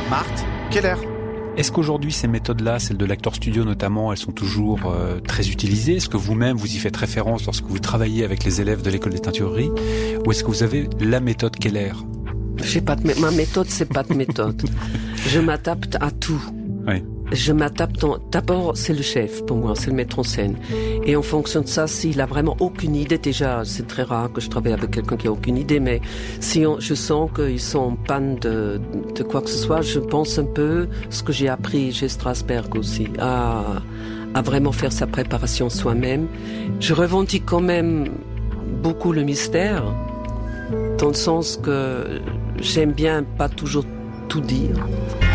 Marthe Keller. Est-ce qu'aujourd'hui, ces méthodes-là, celles de l'Actor Studio notamment, elles sont toujours très utilisées? Est-ce que vous-même, vous y faites référence lorsque vous travaillez avec les élèves de l'école des teintureries? Ou est-ce que vous avez la méthode Keller? Ma méthode, c'est pas de méthode. Je m'adapte à tout. Oui. Je m'adapte. D'abord, c'est le chef pour moi, c'est le metteur en scène. Et en fonction de ça, s'il a vraiment aucune idée, déjà, c'est très rare que je travaille avec quelqu'un qui a aucune idée, mais si je sens qu'ils sont en panne de quoi que ce soit, je pense un peu ce que j'ai appris chez Strasberg aussi, à vraiment faire sa préparation soi-même. Je revendique quand même beaucoup le mystère, dans le sens que j'aime bien pas toujours tout dire.